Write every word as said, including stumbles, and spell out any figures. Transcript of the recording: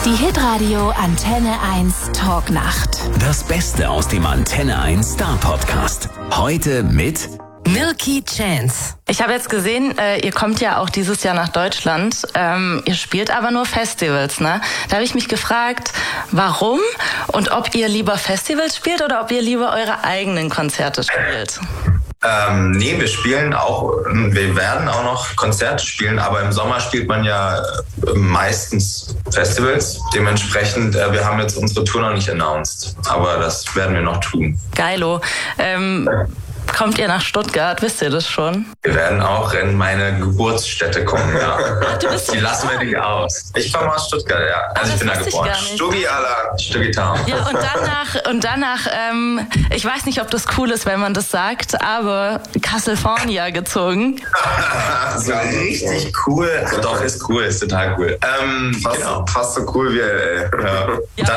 Die Hitradio Antenne eins Talknacht. Das Beste aus dem Antenne eins Star Podcast. Heute mit Milky Chance. Ich habe jetzt gesehen, äh, ihr kommt ja auch dieses Jahr nach Deutschland. Ähm, ihr spielt aber nur Festivals, ne? Da habe ich mich gefragt, warum und ob ihr lieber Festivals spielt oder ob ihr lieber eure eigenen Konzerte spielt. Ähm, nee, wir spielen auch, wir werden auch noch Konzerte spielen, aber im Sommer spielt man ja meistens Festivals. Dementsprechend, äh, wir haben jetzt unsere Tour noch nicht announced, aber das werden wir noch tun. Geilo. Ähm, kommt ihr nach Stuttgart? Wisst ihr das schon? Wir werden auch in meine Geburtsstätte kommen, ja. Ach, du bist Die lassen wir nicht aus. Ich komme aus Stuttgart, ja. Also Ach, ich bin da das wusste ich geboren. gar nicht. Stuggi à la Stuggi Town. Ja, und danach, und danach ähm, ich weiß nicht, ob das cool ist, wenn man das sagt, aber California gezogen. So richtig cool. Doch, ist cool, ist total cool. Ähm, Fast, genau. fast so cool wie L A. Ja. Ja.